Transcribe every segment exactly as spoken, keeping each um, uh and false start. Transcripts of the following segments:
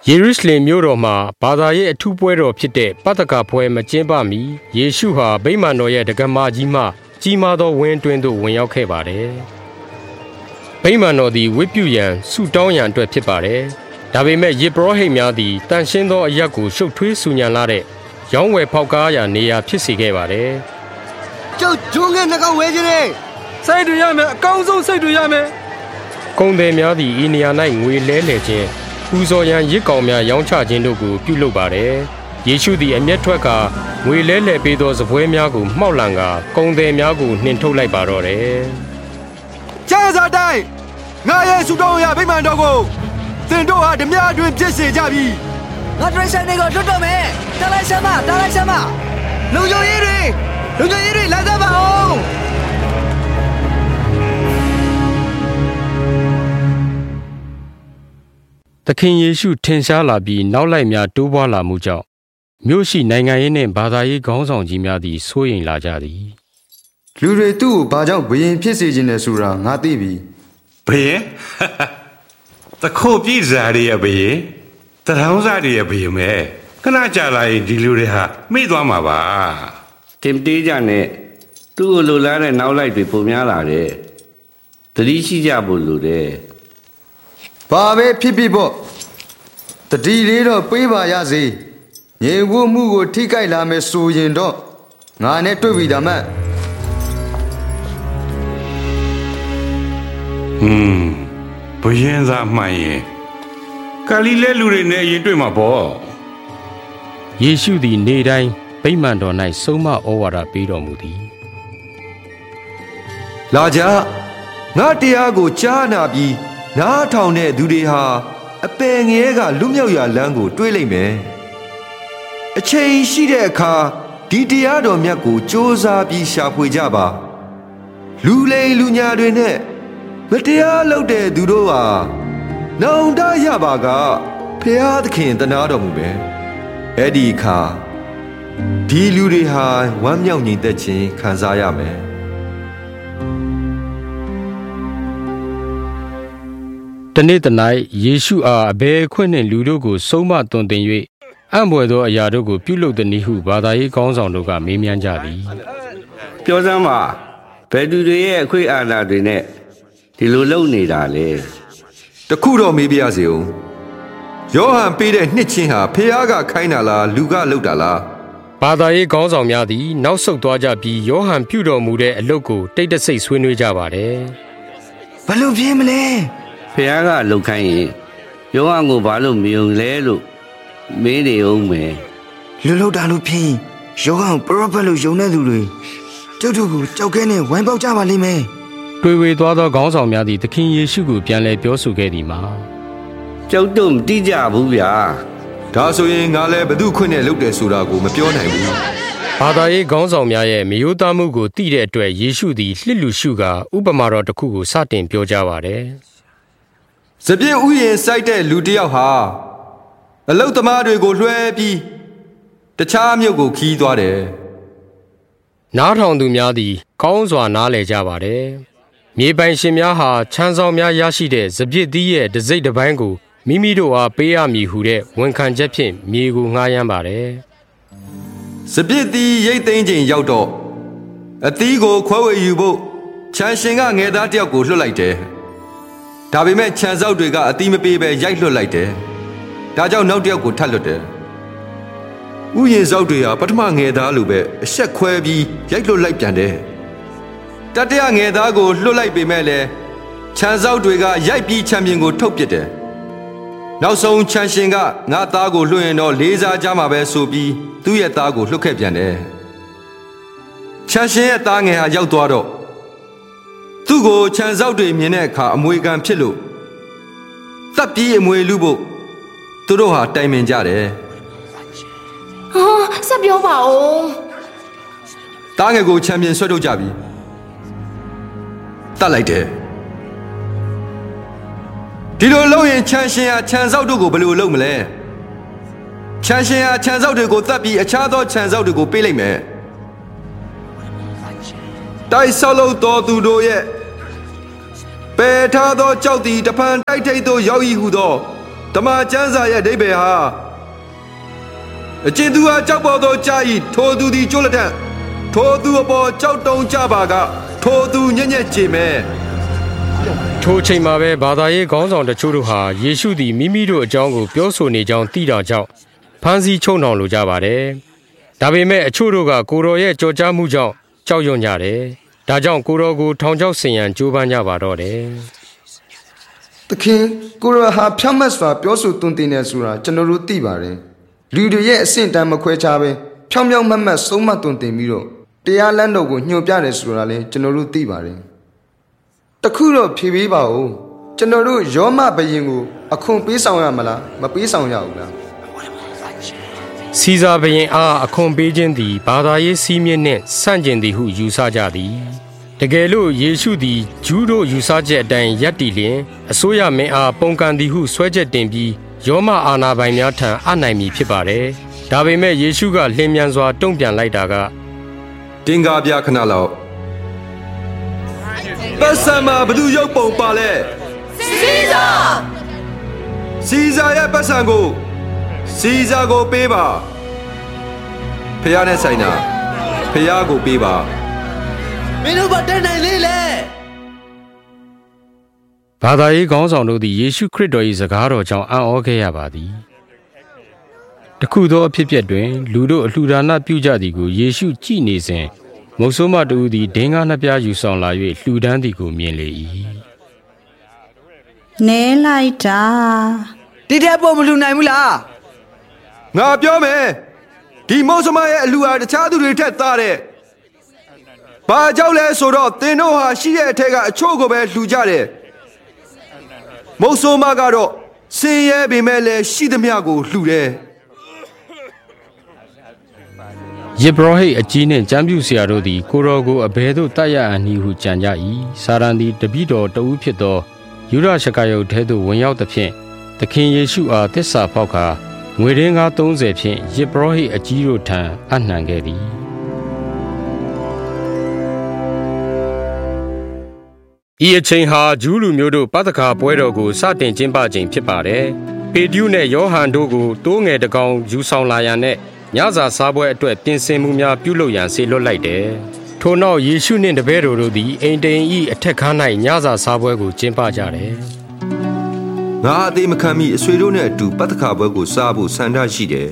ယေရုရှလင်မြို့တော်မှာဘာသာရေးအထူးပွဲတော်ဖြစ်တဲ့ပတ္တကပွဲမကျင်းပမီယေရှုဟာဗိမာန်တော်ရဲ့တက္ကမကြီးမှကြီးမားသောဝင်းတွင်းသို့ဝင်ရောက်ခဲ့ပါတယ်။ဗိမာန်တော်သည်ဝတ်ပြုရန်ဆုတောင်းရန်အတွက်ဖြစ်ပါတယ်။ဒါပေမဲ့ယေဘရဟိတ်များသည်တန်ရှင်းသောအရက်ကိုရှုပ်ထွေးဆူညံလာတဲ့ရောင်းဝယ်ဖောက်ကားရာနေရာဖြစ်စေခဲ့ပါတယ်။ကျုပ်ဂျုံငယ်နှကောင်ဝဲခြင်းနဲ့စိတ်တွေရမယ်အကောင်းဆုံးစိတ်တွေရမယ်။ကုန်သည်များသည်ဤနေရာ၌ငွေလဲလှယ်ခြင်းပူဇော်ရန်ရစ်ကောင်များရောင်းချခြင်းတို့ကိုပြုလုပ်ပါတယ်။ယေရှုသည်အမျက်ထွက်ကငွေလဲလှယ်ပေးသောစပွဲများကိုမှောက်လန်ကာကုန်သည်များကိုနှင်ထုတ်လိုက်ပါတော့တယ်။ကျမ်းစာတိုင်းငါရဲ့ဆုတောင်းရာဗိမာန်တော်ကိုသင်တို့ဟာဓမြအတွင်ပြည့်စေကြပြီ။ငါတရိတ်ဆိုင်တွေကိုလွတ်တော့မယ်။တာလိုက်ဆမ်းမတာလိုက်ဆမ်းမလူညိုရေးတွေလူညိုရေးတွေလာကြပါအောင်။သခင်ယေရှုထင်ရှားလာပြီးနောက်လိုက်များတိုးပွားလာမှုကြောင့်မြို့ရှိနိုင်ငံရေးနှင့်ဘာသာရေးခေါင်းဆောင်ကြီးများသည်စိုးရိမ်လာကြသည်လူတွေသူ့ကိုဘာကြောင့်ဘယင်ဖြစ်စေခြင်းလဲဆိုတာငါသိပြီဘယင်တခုတ်ပြည်စားရရဲ့ဘယင်တထောင်းစားရရဲ့ဘယင်မဲခဏကြာလာရင်ဒီလူတွေဟာမိသွားမှာပါတင်တေးကြနဲ့သူ့ကိုလိုလားတဲ့နောက်လိုက်တွေပုံများလာတယ်တတိရှိကြဖို့လိုတယ်ဘာပဲဖြစ်ဖြစ်ပေါ့တတိလေးတော့ပေးပါရစေငြိမ်ဝှမှုကိုထိကြိုက်လာမယ်ဆိုရင်တော့ငါနဲ့တွေ့ပြီဒါမှဟွန်းဘယင်သားမှန်ရင်ဂါလိလဲလူတွေနဲ့ရင်တွေ့မှာပေါ့ယေရှုသည်နေ့တိုင်းဗိမာန်တော်၌ဆုံးမဩဝါဒပေးတော်မူသည်လာကြငါတရားကိုကြားနာပြီးနားထောင်တဲ့သူတွေဟာအပင်ငယ်ကလွတ်မြောက်ရာလမ်းကိုတွေးလိုက်မယ်အချိန်ရှိတဲ့အခါဒီတရားတော်မြတ်ကိုစ조사ပြီးရှာဖွေကြပါလူလိမ်လူညာတွေနဲ့မတရားလုပ်တဲ့သူတို့ဟာနောင်တရပါကဖျားသခင်တနာတော်မူပဲအဲ့ဒီအခါဒီလူတွေဟာဝမ်းမြောက်ညီသက်ခြင်းခံစားရမယ်တနေ့တနေ့ယေရှုအားအဘယ်ခွင့်နှင့်လူတို့ကိုဆုံးမသွန်သင်၍အံ့ဘွယ်သောအရာတို့ကိုပြုလုပ်သည်နည်းဟုဘာသာရေးခေါင်းဆောင်တို့ကမေးမြန်းကြသည်ပြောစမ်းပါဘယ်သူတွေရဲ့အခွင့်အာဏာတွေနဲ့ဒီလိုလုပ်နေတာလဲတခုတော့မေးပြရစီဦးယောဟန်ပေးတဲ့နှစ်ချင်းဟာဖျားကခိုင်းတာလားလူကလုပ်တာလားဘာသာရေးခေါင်းဆောင်များသည်နောက်ဆုတ်သွားကြပြီးယောဟန်ပြုတော်မူတဲ့အလုပ်ကိုတိတ်တဆိတ်ဆွေးနွေးကြပါတယ်ဘယ်လိုဖြစ်မလဲဖျားကလှုပ်ခိုင်းရင်ယောဟန်ကိုဘာလို့မယုံလဲလို့မင်းနေအောင်မယ်လူလှုပ်တာလို့ဖြစ်ယောဟန်ပရောဖက်လို့ယုံတဲ့သူတွေကျုပ်တို့ကိုကြောက်ခဲနဲ့ဝိုင်းပေါက်ကြပါလိမ့်မယ်တွေ့ဝေသွားသောခေါင်းဆောင်များသည်သခင်ယေရှုကိုပြန်လည်ပြောဆိုခဲ့သည်မှာကျုပ်တို့မတိကြဘူးဗျာဒါဆိုရင်ငါလည်းဘသူခွင့်နဲ့လုပ်တယ်ဆိုတာကိုမပြောနိုင်ဘူးဘာသာရေးခေါင်းဆောင်များရဲ့မယိုးသားမှုကိုသိတဲ့အတွက်ယေရှုသည်လှစ်လူရှုကာဥပမာတော်တစ်ခုကိုစတင်ပြောကြားပါတယ်စပြည့်ဥယျာဉ်စိုက်တဲ့လူတစ်ယောက်ဟာအလုတ်သမားတွေကိုလွှဲပြီးတခြားမြို့ကိုခီးသွားတယ်နားထောင်သူများသည်ကောင်းစွာနားလည်ကြပါတယ်မြေပိုင်ရှင်များဟာချမ်းဆောင်များရရှိတဲ့စပြည့်သီးရဲ့တစိမ့်တစ်ပိုင်းကိုမိမိတို့အားပေးရမည်ဟုတဲ့ဝန်ခံချက်ဖြင့်မြေကိုငှားရမ်းပါတယ်စပြည့်သီးရိတ်သိမ်းချိန်ရောက်တော့အသီးကိုခွဲဝေယူဖို့ချမ်းရှင်ကငယ်သားတစ်ယောက်ကိုလွှတ်လိုက်တယ်ဒါပေမဲ့ခြံစောက်တွေကအသီးမပေးပဲရိုက်လွှတ်လိုက်တယ်ဒါကြောင့်နောက်တစ်ယောက်ကိုထပ်လွှတ်တယ်ဥယျာဉ်စောက်တွေဟာပထမငယ်သားလိုပဲအဆက်ခွဲပြီးရိုက်လွှတ်လိုက်ပြန်တယ်တတိယငယ်သားကိုလွှတ်လိုက်ပေမဲ့လည်းခြံစောက်တွေကရိုက်ပြီးချန်ပီယံကိုထုတ်ပစ်တယ်နောက်ဆုံးချန်ရှင်ကငါသားကိုလွှတ်ရင်တော့လေးစားကြမှာပဲဆိုပြီးသူ့ရဲ့သားကိုလွှတ်ခဲ့ပြန်တယ်ချန်ရှင်ရဲ့သားငယ်ဟာရောက်သွားတော့သူ့ကိုခြံစောက်တွေမြင်တဲ့အခါအမွေခံဖြစ်လို့တပ်ပြီးအမွေလူဖို့သူတို့ဟာတိုင်ပင်ကြတယ်ဟာဆက်ပြောပါဦးတားငယ်ကိုချန်ပီယံဆွဲထုတ်ကြပြီတတ်လိုက်တယ်ဒီလိုလုပ်ရင်ချန်ရှင်ဟာခြံစောက်တို့ကိုဘယ်လိုလုပ်မလဲခြံရှင်ဟာခြံစောက်တွေကိုတတ်ပြီးအခြားသောခြံစောက်တွေကိုပေးလိုက်မယ်တိုက်ဆောက်လို့တော်သူတို့ရဲ့ပယ်ထားသောကြောက်သည်တဖန်တိုက်ထိတ်သို့ရောက်၏ဟုသောတမန်ကျမ်းစာရဲ့အဓိပ္ပာယ်ဟာအကျဉ်သူဟာကြောက်ပေါ်သောကြာဤထိုသူသည်ကျိုးလက်ထက်ထိုသူအပေါ်ကြောက်တုံးကြပါကထိုသူညံ့ညက်ကြည်မဲ့ထိုချိန်မှာပဲဘာသာရေးခေါင်းဆောင်တချို့တို့ဟာယေရှုသည်မိမိတို့အကြောင်းကိုပြောဆိုနေကြောင်းသိတာကြောင့်ဖမ်းဆီးချုပ်နှောင်လိုကြပါတယ်။ဒါပေမဲ့အချို့တို့ကကိုတော်ရဲ့ကြော်ကြားမှုကြောင့်ကြောက်ရွံ့ကြတယ်။ဒါကြောင့်ကိုတော်ကိုထောင်ချောက်ဆင်ရန်ကြိုးပမ်းကြပါတော့တယ်။သခင်ကိုတော်ဟာဖြတ်မတ်စွာပြောဆိုသွန်သင်နေဆိုတာကျွန်တော်တို့သိပါတယ်။လူတွေရဲ့အဆင့်တန်းမခွဲခြားပဲဖြောင်းဖြောင်းမတ်မတ်ဆုံးမသွန်သင်ပြီးတော့တရားလမ်းတော်ကိုညွှန်ပြတယ်ဆိုတာလည်းကျွန်တော်တို့သိပါတယ်။တခုတော့ဖြေပေးပါဦး။ကျွန်တော်တို့ယောမဘယင်ကိုအခွန်ပေးဆောင်ရမလားမပေးဆောင်ရဘူးလား။စီဇာဘယင်အားအခွန်ပေးခြင်းသည်ဘာသာရေးစည်းမျဉ်းနှင့်ဆန့်ကျင်သည်ဟုယူဆကြသည်။တကယ်လို့ယေရှုသည်ဂျူးတို့ယူဆချက်အတိုင်းရပ်တည်လျင်အစိုးရမင်းအားပုံကန်သည်ဟုဆွဲချက်တင်ပြီးယောမအာဏာပိုင်များထံအနိုင်မည်ဖြစ်ပါတယ်။ဒါပေမဲ့ယေရှုကလျင်မြန်စွာတုံ့ပြန်လိုက်တာကတင်ကားပြခဏလောက်ပတ်စံမှာဘသူရုပ်ပုံပါလဲစီဇာစီဇာရဲ့ပတ်စံကိုစီဇာကိုပေးပါဖះနဲ့ဆိုင်တာဖះကိုပေးပါမင်းတို့ဘာတက်နိုင်လေလဲဘာသာရေးခေါင်းဆောင်တို့သည်ယေရှုခရစ်တော်၏စကားတော်ကြောင့်အံ့ဩခဲ့ရပါသည်တခုသောအဖြစ်အပျက်တွင်လူတို့အလှူဒါနပြုကြသည်ကိုယေရှုကြည့်နေစဉ်မုတ်ဆိုးမတူသည်ဒင်းကားနှစ်ပြားယူဆောင်လာ၍လှူဒန်းသည်ကိုမြင်လေ၏နဲလိုက်တာဒီတဲ့ပုံမလှူနိုင်ဘူးလားငါပြောမယ်ဒီမုတ်ဆိုးမရဲ့အလှူဟာတခြားသူတွေထက်သားတဲ့ဘာကြောင့်လဲဆိုတော့သင်တို့ဟာရှိတဲ့အထက်ကအချို့ကိုပဲလှူကြတယ်မုတ်ဆိုးမကတော့ဆင်းရဲပေမဲ့လည်းရှိသမျှကိုလှူတယ်ယေဘရဟိအကြီးနှင့်ကျမ်းပြုဆရာတို့သည်ကိုရောကိုအဘယ်သို့တတ်ရအန်ဟုကြံကြ၏စာရန်သည်တပည့်တော်တဦးဖြစ်သောယူဒရှကာယုတ်ထဲသို့ဝင်ရောက်သဖြင့်သခင်ယေရှုအားသစ္စာဖောက်ကာငွေရင်းကားသုံးဆယ်ဖြင့်ယေဘရဟိအကြီးတို့ထံအနှံခဲ့သည်ဤအချိန်ဟာဂျူးလူမျိုးတို့ပသခါပွဲတော်ကိုစတင်ကျင်းပခြင်းဖြစ်ပါတယ်ပေတရုနဲ့ယောဟန်တို့ကိုတိုးငယ်တကောင်ယူဆောင်လာရန်နဲ့ညစာစားပွဲအတွက်ပြင်ဆင်မှုများပြုလုပ်ရန်ဆေလွတ်လိုက်တယ်။ထို့နောက်ယေရှုနှင့်တပည့်တော်တို့သည်အိမ်တိန်၏အထက်ခန်း၌ညစာစားပွဲကိုကျင်းပကြတယ်။ငါအသေးမခံမီအဆွေတို့နဲ့အတူပတ္တခါပွဲကိုစားဖို့ဆန္ဒရှိတယ်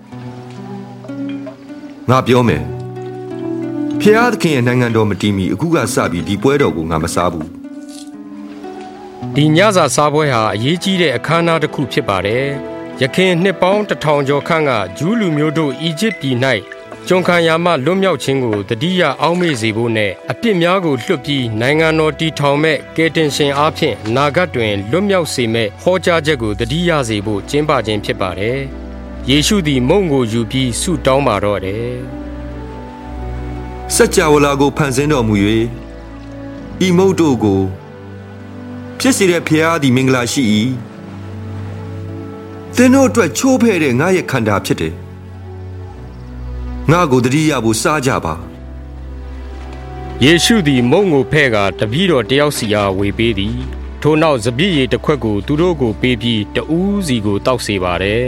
။ငါပြောမယ်။ဖျားသခင်ရဲ့နိုင်ငံတော်မတည်မီအခုကစပြီးဒီပွဲတော်ကိုငါမစားဘူး။ဒီညစာစားပွဲဟာအရေးကြီးတဲ့အခမ်းအနားတစ်ခုဖြစ်ပါတယ်။ယခင်နှစ်ပေါင်းတစ်ထောင်ကျော်ခန့်ကဂျူးလူမျိုးတို့အီဂျစ်ပြည်၌ကျွန်ခံရမှလွတ်မြောက်ခြင်းကိုတတိယအောက်မေ့စေဖို့နဲ့အပြစ်များကိုလွှတ်ပြီးနိုင်ငံတော်တည်ထောင်မဲ့ကယ်တင်ရှင်အားဖြင့်နာဂတ်တွင်လွတ်မြောက်စေမဲ့ဟောကြားချက်ကိုတတိယစေဖို့ကျင်းပခြင်းဖြစ်ပါတယ်။ယေရှုသည်မုန့်ကိုယူပြီးဆုတောင်းပါတော့တယ်။စัจ java လာကိုဖန်ဆင်းတော်မူ၍ဤမုန့်တို့ကိုဖြစ်စေတဲ့ဖျားသည်မင်္ဂလာရှိ၏သင်တို့အတွက်ချိုးဖဲ့တဲ့ငါရဲ့ခန္ဓာဖြစ်တယ်ငါကိုတတိယဖို့စားကြပါယေရှုသည်မုန့်ကိုဖဲ့ကတပည့်တော်တယောက်စီအားဝေပေးသည်ထို့နောက်စပျစ်ရည်တစ်ခွက်ကိုသူတို့ကိုပေးပြီးတဦးစီကိုတောက်စေပါတယ်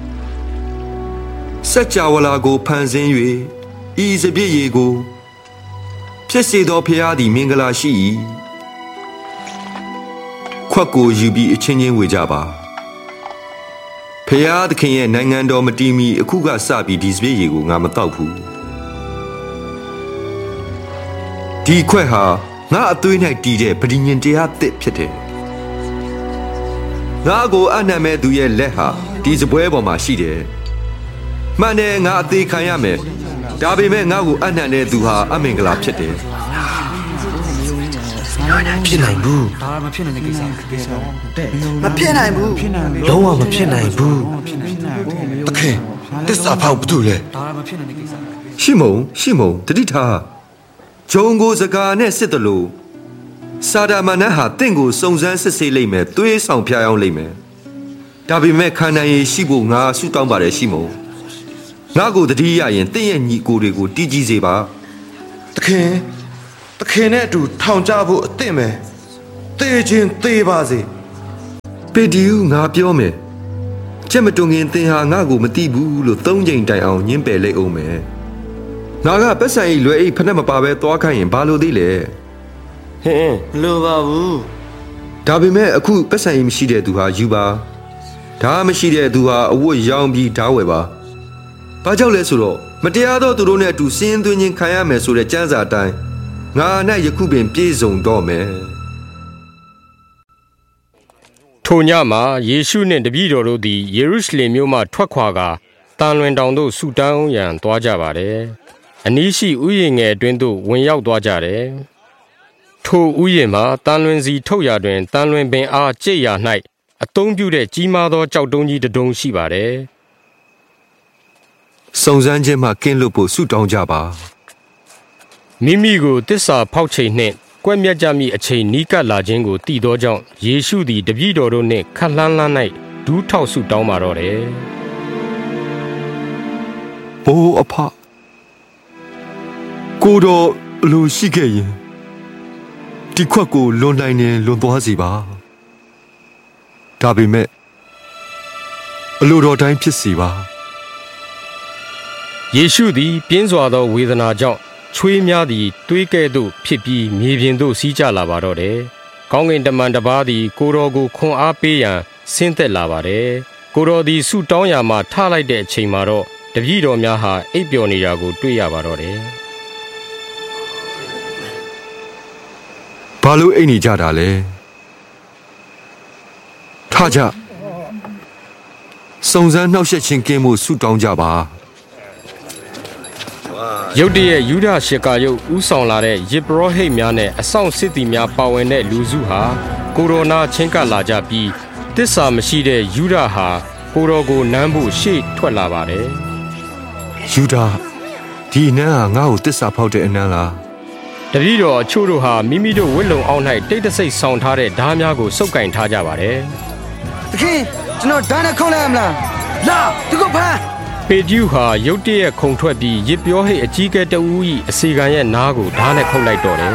စัจ java လာကိုဖန်ဆင်း၍ဤစပျစ်ရည်ကိုဖြစ်စေသောဖျားသည်မင်္ဂလာရှိ၏ခွက်ကိုယူပြီးအချင်းချင်းဝေကြပါဖျားသခင်ရဲ့နိုင်ငံတော်မတည်မီအခုကစပြီးဒီစပျစ်ရည်ကိုငါမတောက်ဘူးဒီခွက်ဟာငါအသွေး၌တည်တဲ့ပဋိညာဉ်တရားသစ်ဖြစ်တယ်ငါကိုအနံ့မဲ့သူရဲ့လက်ဟာဒီစပွဲပေါ်မှာရှိတယ်မှန်တယ်ငါအသေးခံရမယ်ဒါပေမဲ့ငါကိုအနံ့တဲ့သူဟာအမင်္ဂလာဖြစ်တယ်ဖြစ်နိုင်ဘူးဒါမဖြစ်နိုင်တဲ့ကိစ္စကိစ္စတဲ့မဖြစ်နိုင်ဘူးလုံးဝမဖြစ်နိုင်ဘူးတခင်တစ္ဆာဖောက်ဘာလို့လဲဒါမဖြစ်နိုင်တဲ့ကိစ္စရှိမုံရှိမုံတတိထားဂျုံကိုစကားနဲ့စစ်တယ်လို့စာဒမနတ်ဟာတင့်ကိုစုံစမ်းစစ်ဆေးလိမ့်မယ်သွေးဆောင်ဖျားအောင်လိမ့်မယ်ဒါပေမဲ့ခန္ဓာရည်ရှိဖို့ငါဆုတောင်းပါတယ်ရှိမုံငါကိုတတိယရင်တင့်ရဲ့ညီကိုတွေကိုတီးကြည့်စေပါတခင်တခင်နဲ့အတူထောင်ကြဖို့အသင့်ပဲသေခြင်းသေပါစေပေဒီယူငါပြောမယ်ကျက်မတုံငင်သင်ဟာငါ့ကိုမသိဘူးလို့သုံးချိန်တိုင်အောင်ညှင်းပယ်လိုက်အောင်မယ်ငါကပတ်စံကြီးလွယ်အိတ်ဖက်နဲ့မပါပဲသွားခိုင်းရင်ဘာလို့သေးလဲဟင်းမလိုပါဘူးဒါပေမဲ့အခုပတ်စံကြီးမရှိတဲ့သူဟာယူပါဒါမရှိတဲ့သူဟာအဝတ်ရောင်းပြီးဓာဝယ်ပါဘာကြောင့်လဲဆိုတော့မတရားသောသူတို့နဲ့အတူစင်းသွင်းခြင်းခံရမယ်ဆိုတဲ့ကျမ်းစာအတိုင်းငါ၌ယခုပင်ပြည့်စုံတော့မယ်ထိုညမှာယေရှုနှင့်တပည့်တော်တို့သည်ယေရုရှလင်မြို့မှထွက်ခွာကာတန်လွင်တောင်သို့ဆုတောင်းရန်သွားကြပါတယ်။အနီးရှိဥယျာဉ်ငယ်အတွင်းသို့ဝင်ရောက်သွားကြတယ်။ထိုဥယျာဉ်မှာတန်လွင်စီထုတ်ရာတွင်တန်လွင်ပင်အားကျိတ်ရာ၌အသုံးပြုတဲ့ကြီးမားသောကြောက်တုံးကြီးတစ်တုံးရှိပါတယ်။စုံစမ်းခြင်းမှကင်းလွတ်ဖို့ဆုတောင်းကြပါ။မိမိကိုတစ္ဆာဖောက်ချိန်နှင့်ကွက်မြတ်ကြမိအချိန်နီးကပ်လာခြင်းကိုသိသောကြောင့်ယေရှုသည်တပည့်တော်တို့နှင့်ခပ်လှမ်းလှမ်း၌ဒူးထောက်ဆုတောင်းပါတော့တယ်။အိုးအဖကိုတော်လူရှိခဲ့ရင်ဒီခွက်ကိုလွန်နိုင်ရင်လွန်သွားစီပါ။ဒါပေမဲ့အလိုတော်တိုင်းဖြစ်စီပါ။ယေရှုသည်ပြင်းစွာသောဝေဒနာကြောင့်ချွေးများသည်သွေးကဲ့သို့ဖြစ်ပြီးမြေပြင်သို့စီးကျလာပါတော့တယ်။ကောင်းကင်တမန်တစ်ပါးသည်ကိုတော်ကိုခွန်အားပေးရန်ဆင်းသက်လာပါတယ်။ကိုတော်သည်ဆုတောင်းရာမှာထလိုက်တဲ့အချိန်မှာတော့တပည့်တော်များဟာအိပ်ပျော်နေတာကိုတွေ့ရပါတော့တယ်။ဘာလို့အိပ်နေကြတာလဲ။ထကြစုံစမ်းနှောက်ယှက်ခြင်းကင်းမှုဆုတောင်းကြပါရုတ်တရက်ယူဒရှကာယုတ်ဥဆောင်လာတဲ့ယေဘရဟိတ်များနဲ့အဆောင်စစ်သည်များပါဝင်တဲ့လူစုဟာကိုရိုနာချင်းကပ်လာကြပြီးတစ္ဆာမရှိတဲ့ယူဒဟာကိုတော်ကိုနမ်းဖို့ရှေ့ထွက်လာပါတယ်ယူဒဒီနန်းဟာငါ့ကိုတစ္ဆာဖောက်တဲ့အနန်းလားတပည့်တော်အချို့တို့ဟာမိမိတို့ဝတ်လုံအောက်၌တိတ်တဆိတ်ဆောင်ထားတဲ့ဓားများကိုစုပ်ကင်ထားကြပါတယ်သခင်ကျွန်တော်ဓာတ်နဲ့ခုံးလိုက်ရမလားလာသူကဖမ်းပေတျုဟာရုတ်တရက်ခုန်ထွက်ပြီးရစ်ပြောဟိတ်အကြီးကဲတဦး၏အစီခံရဲ့နားကိုဓာတ်နဲ့ခုတ်လိုက်တော့တယ်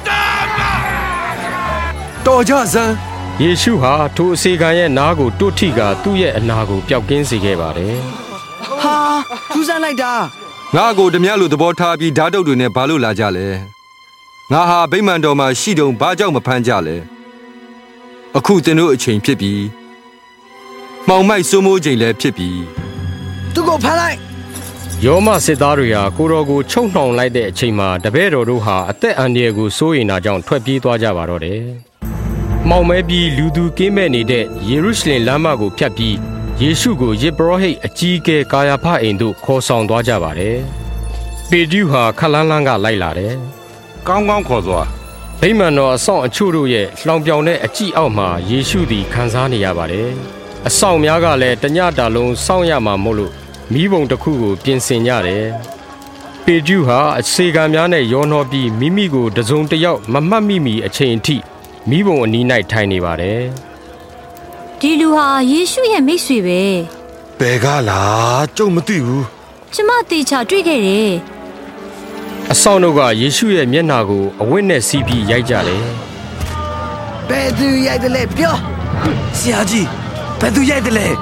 တော်ကြစမ်းယေရှုဟာထိုအစီခံရဲ့နားကိုတွတ်ထိကသူ့ရဲ့အနာကိုပျောက်ကင်းစေခဲ့ပါတယ်ဟာထူးဆန်းလိုက်တာငါကိုဓမြလိုသဘောထားပြီးဓာတ်တုပ်တွေနဲ့ဘာလို့လာကြလဲငါဟာဗိမာန်တော်မှာရှိတုံဘာကြောင့်မဖမ်းကြလဲအခုသင်တို့အချိန်ဖြစ်ပြီးမှောင်မိုက်စိုးမိုးချိန်လည်းဖြစ်ပြီးသူကိုဖမ်းလိုက်ယောမစစ်သားတွေဟာကိုတော်ကိုချုပ်နှောင်လိုက်တဲ့အချိန်မှာတပည့်တော်တို့ဟာအသက်အန္တရာယ်ကိုစိုးရိမ်တာကြောင့်ထွက်ပြေးသွားကြပါတော့တယ်။မှောင်မဲပြီးလူသူကင်းမဲ့နေတဲ့ယေရုရှလင်လမ်းမကိုဖြတ်ပြီးယေရှုကိုယေဘရဟိတ်အကြီးအကဲကာယာဖအိမ်သို့ခေါ်ဆောင်သွားကြပါတယ်။ပေတျုဟာခလန်းလန်းကလိုက်လာတယ်။ကောင်းကောင်းခေါ်သွား။ဗိမာန်တော်အဆောင်အချို့တို့ရဲ့လှောင်ပြောင်တဲ့အကြည့်အောက်မှာယေရှုသည်ခံစားနေရပါတယ်။အဆောင်များကလည်းတညတာလုံးစောင့်ရမှာမို့လို့မိဘုံတစ်ခုကိုပြင်ဆင်ကြတယ်။ပေတျုဟာအစေခံများနဲ့ရောနှောပြီးမိမိကိုတစုံတစ်ယောက်မမှတ်မိမီအချိန်အထိမိဘုံအနီး၌ထိုင်နေပါတယ်။ဒီလူဟာယေရှုရဲ့မိတ်ဆွေပဲ။ဘယ်ကလားကျုပ်မသိဘူး။ကျမတေချာတွေ့ခဲ့တယ်။အဆောင်တို့ကယေရှုရဲ့မျက်နှာကိုအဝတ်နဲ့စီးပြီးရိုက်ကြတယ်။ဘယ်သူရိုက်တယ်လဲပြော။ဆရာကြီးဘယ်သူရိုက်တယ်လဲ။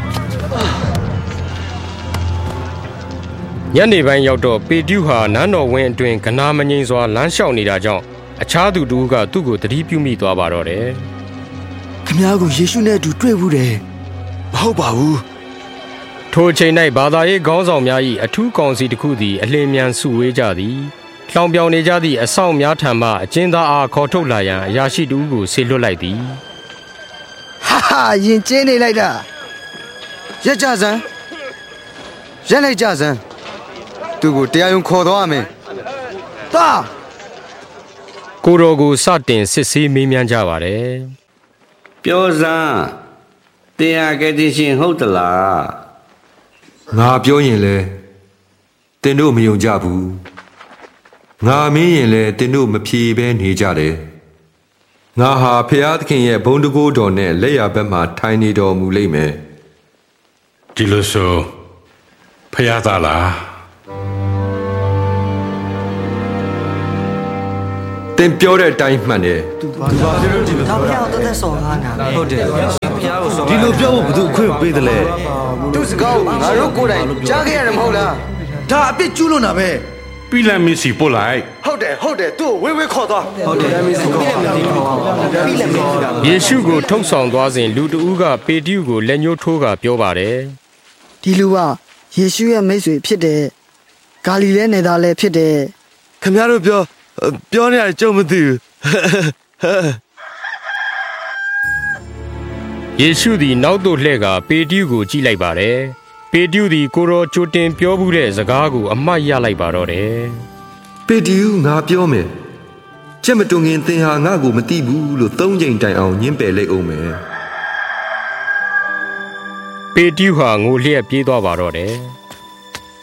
ညနေပိုင်းရောက်တော့ပေတျုဟာနန်းတော်ဝင်းအတွင်းကနာမငိမ့်စွာလမ်းလျှောက်နေတာကြောင့်အခြားသူတို့ကသူ့ကိုသတိပြုမိသွားပါတော့တယ်။ခင်ဗျားကိုယေရှုနဲ့အတူတွေ့ဘူးတယ်။မဟုတ်ပါဘူး။ထိုအချိန်၌ဘာသာရေးခေါင်းဆောင်များ၏အထူးကောင်စီတစ်ခုသည်အလင်းမြန်စုဝေးကြသည်။လောင်ပြောင်နေကြသည့်အဆောင်များထံမှအကျဉ်းသားအားခေါ်ထုတ်လာရန်အရာရှိတို့ကိုဆေလွတ်လိုက်သည်။ဟာဟာရင်ကျင်းနေလိုက်တာ။ရက်ကြစမ်း။ရက်လိုက်ကြစမ်း။သူကိုတရားရုံးခေါ်သွားမယ်။တာကိုတော်ကိုစတင်စစ်ဆေးမေးမြန်းကြပါတယ်။ပြောစမ်းတရားကတိရှင်ဟုတ်သလား။ငါပြောရင်လေတင်တို့မယုံကြဘူး။ငါမင်းရင်လေတင်တို့မဖြေဘဲနေကြတယ်။ငါဟာဖျားသခင်ရဲ့ဘုန်းတကူတော်နဲ့လက်ရဘက်မှာထိုင်နေတော်မူလိမ့်မယ်။ဒီလိုဆိုဖျားသားလားတင်ပြောတဲ့အတိုင်းမှန်တယ်သူဘာလို့ဒီလိုတော့ဖျားတော့တဲ့ဆော်ကားနာဟုတ်တယ်ဖျားဒီလိုပြောဖို့ဘယ်သူအခွင့်ပေးတယ်လဲသူစကားကိုငါတို့ကိုယ်တိုင်ကြားခဲ့ရတယ်မဟုတ်လားဒါအပြစ်ကျူးလွန်တာပဲပြီးလမ်းမင်းစီပို့လိုက်ဟုတ်တယ်ဟုတ်တယ်သူ့ကိုဝေးဝေးခေါ်သွားဟုတ်တယ်ယေရှုကိုထုတ်ဆောင်သွားစဉ်လူတဦးကပေတရုကိုလက်ညှိုးထိုးကပြောပါတယ်ဒီလူကယေရှုရဲ့မိတ်ဆွေဖြစ်တယ်ဂါလိလဲနယ်သားလည်းဖြစ်တယ်ခင်ဗျားတို့ပြောပြောနေရတယ်ကြုံမသိဘူးယေရှုသည်နောက်သို့လှည့်ကပေတရုကိုကြည့်လိုက်ပါတယ်ပေတရုသည်ကိုရောကြိုတင်ပြောမှုတဲ့စကားကိုအမှတ်ရလိုက်ပါတော့တယ်ပေတရုငါပြောမယ်ချက်မတွင်ခင်သင်ဟာငါ့ကိုမသိဘူးလို့သုံးချိန်တိုင်အောင်ညှင်းပယ်လိုက်အောင်မယ်ပေတရုဟာငိုလျက်ပြေးသွားပါတော့တယ်